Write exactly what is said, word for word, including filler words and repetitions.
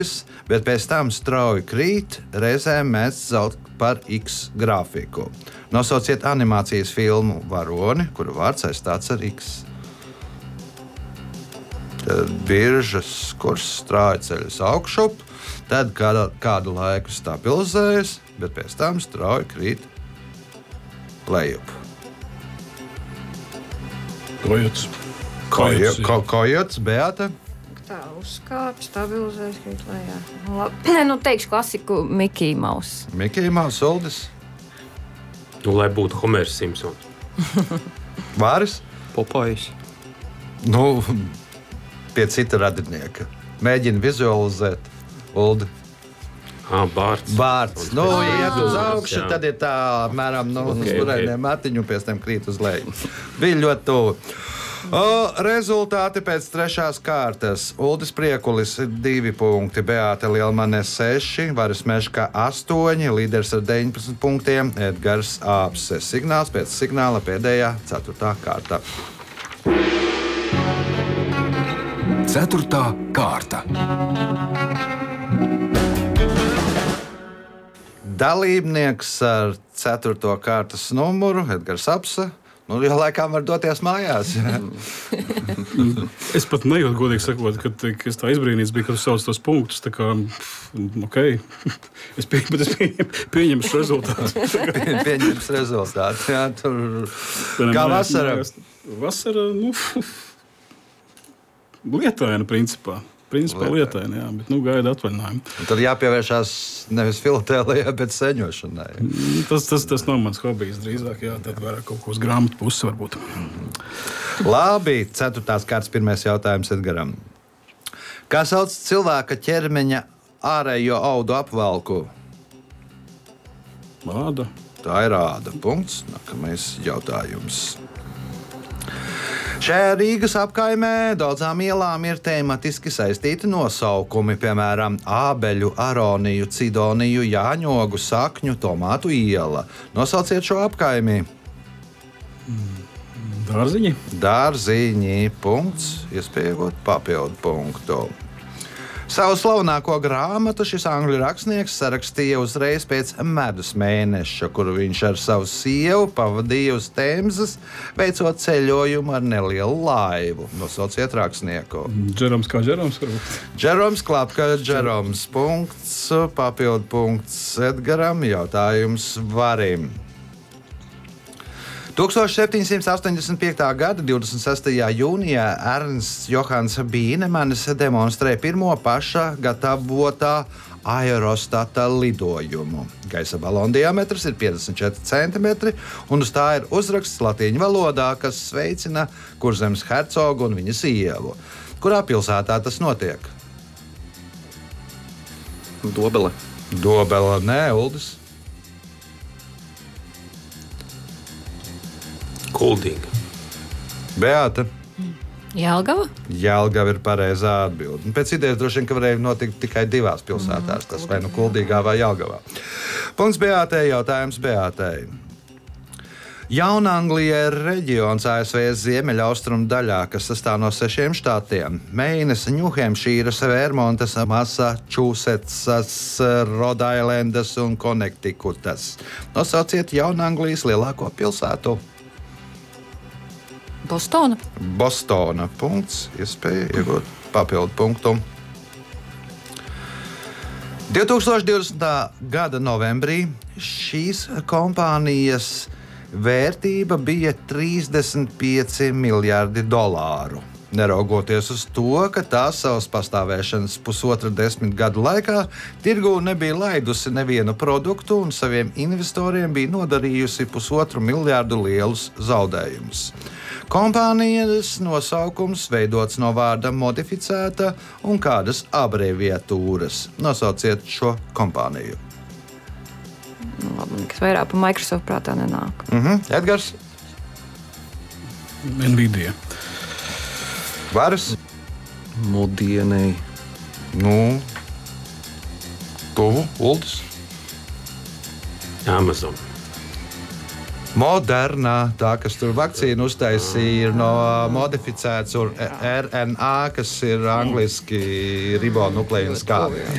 bet pēc tam strauji krīt, reizēm mēs sauc par X grafiku. Nosauciet animācijas filmu varoni, kuru vārds aizstāts ar X. Tad biržas kurs strauji ceļas augšup, tad kādu, kādu laiku stabilizējas, bet pēc tam strauji krīt lejup. Kojots. Kojots, ko, kojots Beata? Tā uzkāpj, stabilizējas, krīt lejā. Nu, labi. Nu, teikšu klasiku Mickey Mouse. Mickey Mouse, Uldis. Nu, lai būtu Homers Simpsons. Vāris? Popājs. Nu, pie cita radinieka. Mēģina vizualizēt. Uldi. Ah, Bārts. Bārts. Nu, Ah, iet uz augšu, jā. tad ir tā, mēram, nu, Ok, uz kurēniem ok. matiņu, pēc tam krīt uz leju. Bija ļoti tuvu. O, rezultāti pēc trešās kārtas. Uldis Priekulis ir divi punkti, Beāte Lielmane seši, Varis Meška astoņi, līderis ar deviņpadsmit punktiem, Edgars Āpse. Signāls pēc signāla pēdējā ceturtā kārta. Ceturtā kārta. Dalībnieks ar ceturto kārtas numuru Edgars Āpse. Nu, jau laikam var doties mājās. Es pat nejūtu, godīgi sakot, ka, ka es tā izbrīnīts biju, kad es saucu tos punktus. Tā kā, ok, es, pie, bet es pieņem, pieņemšu rezultātu. Pie, pieņems rezultātu. Jā, tur... Kā vasara? Vasara, nu, lietaina principā. Principā lietaina, jā, bet nu gaida atvaļinājumu. Tad jāpievēršās nevis filatēlijai, bet seņošanai. Tas, tas, tas nav mans hobijs drīzāk, jā, tad vairāk kaut ko uz grāmatu pusi varbūt. Labi, ceturtās kārtas pirmais jautājums Edgaram. Kā sauc cilvēka ķermeņa ārējo audu apvalku? Āda. Tā ir āda. Punkts. Nākamais jautājums. Šajā Rīgas apkaimē daudzām ielām ir tematiski saistīti nosaukumi, piemēram, Ābeļu, Aroniju, Cidoniju, Jāņogu, Sakņu, Tomātu iela. Nosauciet šo apkaimi. Dārziņi. Dārziņi. Punkts. Iespējot papildu punktu. Savu slavenāko grāmatu šis angļu rakstnieks sarakstīja uzreiz pēc medus mēneša, kuru viņš ar savu sievu pavadīja uz Temzes, veicot ceļojumu ar nelielu laivu. Nosauciet rakstnieku. Džeroms kā Džeroms varbūt. Džeroms Klapka, Džeroms. Punkts. Papildu punkts Edgaram. Jautājums Varim. tūkstoš septiņsimt astoņdesmit piekta gada divdesmit sestajā jūnijā Ernsts Johans Bīnemanis demonstrēja pirmo paša gatavotā aerostata lidojumu. Gaisa balona diametrs ir piecdesmit četri centimetri, un uz tā ir uzraksts latīņu valodā, kas sveicina Kurzemes hercogu un viņa sievu. Kurā pilsētā tas notiek? Dobele. Dobele, nē, Uldis. Kuldīga. Beāta. Jelgava? Jelgava ir pareizā atbilde. Pēc idejas droši vien, ka varēja notikt tikai divās pilsētās, tas vai nu Kuldīgā vai Jelgavā. Punkts Beātei, jautājums Beātei. Jaunanglija ir reģions A S V ziemeļaustrumu daļā, kas sastāv no sešiem štatiem - Meinas, Ņūhempšīras, Vermontas, Massačusetsas, Rodailendas un Konektikutas. Nosauciet Jaunanglijas lielāko pilsētu. Bostona. Bostona. Punkts. Iespēja iegūt papildu punktu. divtūkstoš divdesmitā gada novembrī šīs kompānijas vērtība bija trīsdesmit pieci miljardi dolāru. Neraugoties uz to, ka tā savas pastāvēšanas pusotra desmit gadu laikā tirgū nebija laidusi nevienu produktu un saviem investoriem bija nodarījusi pusotru miljardu lielus zaudējumus. Kompānijas nosaukums veidots no vārda modificēta un kādas abreviatūras. Nosauciet šo kompāniju. Nu, labi, kas vairāk pa Microsoft prātā nenāk. Mhm. Edgars. Nvidia. Varis. Mūdienei. Nu. Tuvu. Uldis. Amazon. Moderna, tā kas tur vakcīnu uztaisīja, ir no modificēts ar R N A, kas ir angliski ribonukleīns kā.